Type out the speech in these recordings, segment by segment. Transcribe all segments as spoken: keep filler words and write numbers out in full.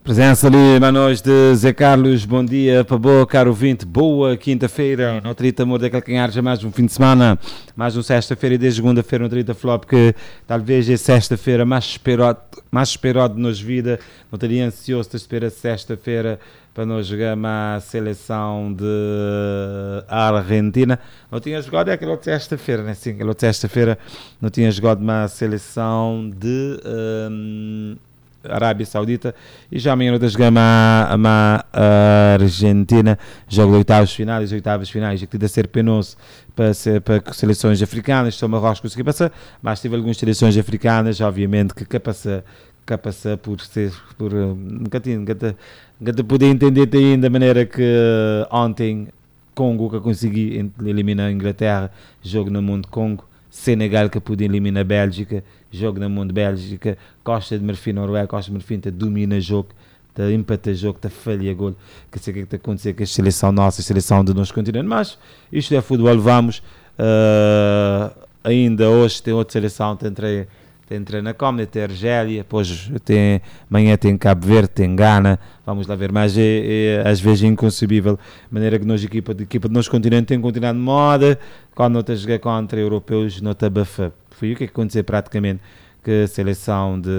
Presença ali na noite de Zé Carlos, bom dia para boa, caro ouvinte, boa quinta-feira, no Trita Amor da Calcanhar, já mais um fim de semana, mais um sexta-feira e desde segunda-feira no Trita Flop, que talvez é sexta-feira mais esperado, mais esperado de nos vida, não teria ansioso de esperar sexta-feira para nós jogar uma seleção de Argentina, não tinha jogado é aquela outra sexta-feira, né? Sim, aquela outra sexta-feira não tinha jogado uma seleção de... Um, Arábia Saudita e já amanhã nós jogamos a, a Argentina, jogo de oitavos finais, oitavas finais, que tem a ser penoso para, ser, para seleções africanas, só Marrocos conseguir passar, mas tive algumas seleções africanas, obviamente que capaz capaz por ser, por nunca tinha, nunca, nunca pude entender ainda a maneira que ontem Congo que consegui eliminar a Inglaterra, jogo no mundo Congo, Senegal que pude eliminar a Bélgica, jogo no mundo Bélgica, Costa de Marfim, Noruega, Costa de Marfim, domina o jogo, está empata o jogo, está falha gol, que sei o que está a acontecer com a seleção nossa, a seleção do nosso continente, mas isto é futebol, vamos, uh, ainda hoje tem outra seleção, tem entre, tem entre na Comna, tem Argélia, depois tem, amanhã tem Cabo Verde, tem Gana, vamos lá ver, mas é, é às vezes inconcebível a maneira que nós, a equipa, a equipa do nosso continente tem continuado de moda, quando não está a jogar contra europeus, não está a bafar. Foi o que aconteceu praticamente que a seleção de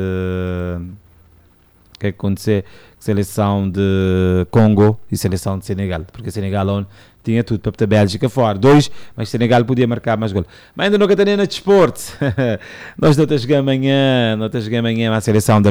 que aconteceu seleção de Congo e seleção de Senegal, porque Senegal onde tinha tudo para ter a Bélgica fora, dois, mas Senegal podia marcar mais gol. Mas ainda não Catarina de Esporte, nós não estamos a jogar amanhã, não estamos a jogar amanhã a seleção da